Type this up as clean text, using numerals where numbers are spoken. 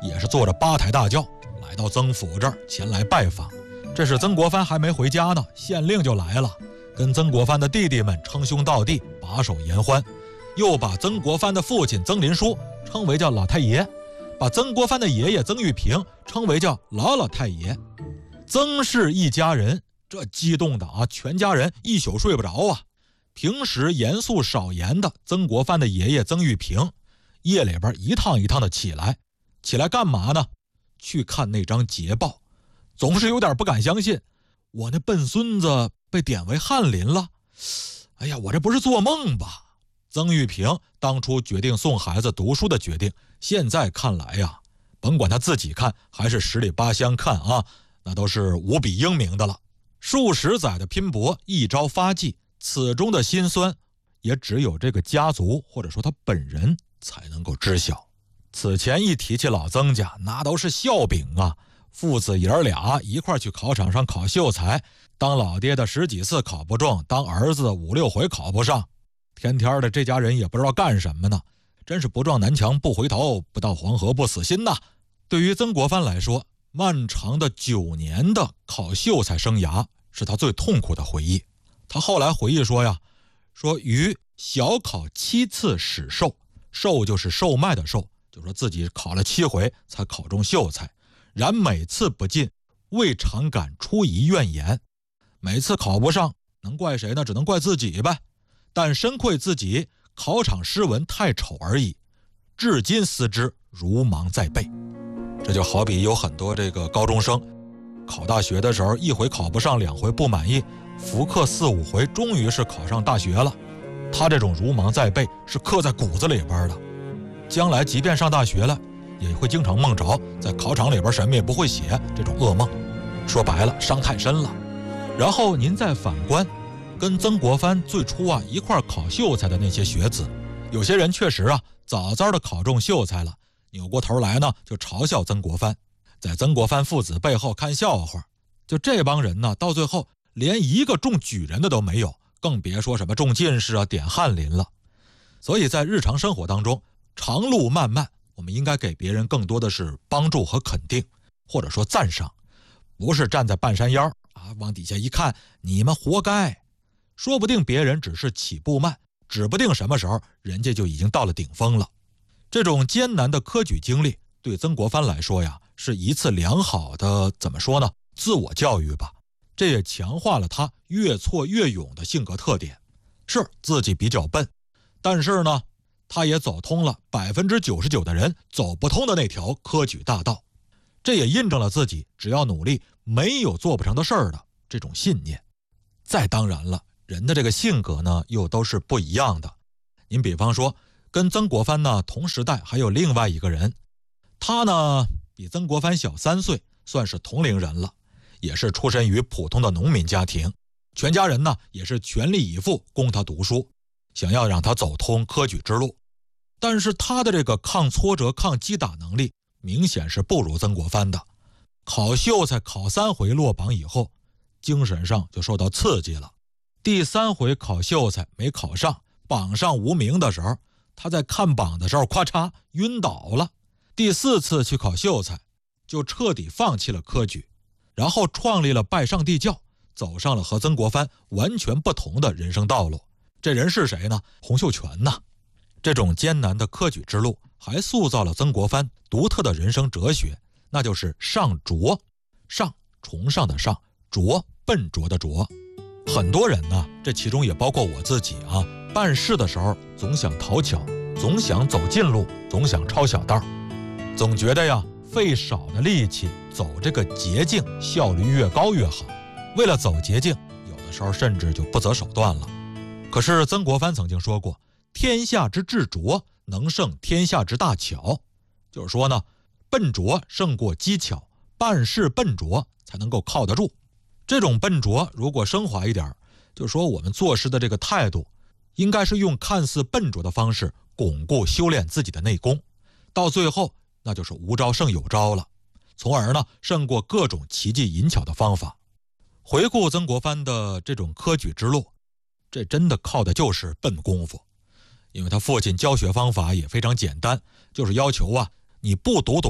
也是坐着8抬大轿来到曾府这儿前来拜访。这是曾国藩还没回家呢，县令就来了，跟曾国藩的弟弟们称兄道弟，把手言欢，又把曾国藩的父亲曾林书称为叫老太爷，把曾国藩的爷爷曾玉平称为叫老太爷。曾氏一家人这激动的全家人一宿睡不着啊。平时严肃少言的曾国藩的爷爷曾玉平，夜里边一趟一趟的起来干嘛呢？去看那张捷报，总是有点不敢相信，我那笨孙子被点为翰林了。哎呀，我这不是做梦吧？曾玉平当初决定送孩子读书的决定，现在看来呀，甭管他自己看还是十里八乡看那都是无比英明的了。数十载的拼搏，一朝发迹，此中的辛酸也只有这个家族或者说他本人才能够知晓。此前一提起老曾家，那都是笑柄啊，父子爷俩一块去考场上考秀才，当老爹的10几次考不中，当儿子5、6回考不上，天天的这家人也不知道干什么呢，真是不撞南墙不回头，不到黄河不死心呐。对于曾国藩来说，漫长的9年的考秀才生涯是他最痛苦的回忆。他后来回忆说于小考7次始授，授就是售卖的授，就说自己考了7回才考中秀才，然每次不进，未尝敢出一怨言。每次考不上能怪谁呢？只能怪自己呗，但深愧自己考场诗文太丑而已，至今思之如芒在背。这就好比有很多这个高中生考大学的时候，1回考不上，2回不满意，复课4、5回，终于是考上大学了。他这种如芒在背是刻在骨子里边的，将来即便上大学了，也会经常梦着在考场里边什么也不会写，这种噩梦。说白了，伤太深了。然后您再反观跟曾国藩最初一块考秀才的那些学子，有些人确实早早的考中秀才了，扭过头来呢就嘲笑曾国藩，在曾国藩父子背后看笑话。就这帮人呢，到最后连一个中举人的都没有，更别说什么中进士点翰林了。所以在日常生活当中，长路漫漫，我们应该给别人更多的是帮助和肯定，或者说赞赏，不是站在半山腰往底下一看，你们活该。说不定别人只是起步慢，指不定什么时候人家就已经到了顶峰了。这种艰难的科举经历对曾国藩来说是一次良好的怎么说呢，自我教育吧。这也强化了他越挫越勇的性格特点。是自己比较笨，但是呢，他也走通了99%的人走不通的那条科举大道。这也印证了自己只要努力没有做不成的事儿的这种信念。再当然了，人的这个性格呢又都是不一样的。您比方说跟曾国藩呢同时代还有另外一个人，他呢比曾国藩小3岁，算是同龄人了，也是出身于普通的农民家庭，全家人呢也是全力以赴供他读书，想要让他走通科举之路。但是他的这个抗挫折抗击打能力明显是不如曾国藩的。考秀才考3回落榜以后，精神上就受到刺激了。第3回考秀才没考上，榜上无名的时候，他在看榜的时候咔嚓晕倒了。第4次去考秀才，就彻底放弃了科举，然后创立了拜上帝教，走上了和曾国藩完全不同的人生道路。这人是谁呢？洪秀全呐。这种艰难的科举之路还塑造了曾国藩独特的人生哲学，那就是上拙。上，崇尚的上；拙，笨拙的拙。很多人呢，这其中也包括我自己办事的时候总想讨巧，总想走近路，总想抄小道，总觉得费少的力气走这个捷径效率越高越好。为了走捷径，有的时候甚至就不择手段了。可是曾国藩曾经说过，天下之智拙能胜天下之大巧，就是说呢，笨拙胜过机巧，办事笨拙才能够靠得住。这种笨拙如果升华一点，就是说我们做事的这个态度应该是用看似笨拙的方式巩固修炼自己的内功，到最后那就是无招胜有招了，从而呢胜过各种奇技淫巧的方法。回顾曾国藩的这种科举之路，这真的靠的就是笨功夫。因为他父亲教学方法也非常简单，就是要求你不读懂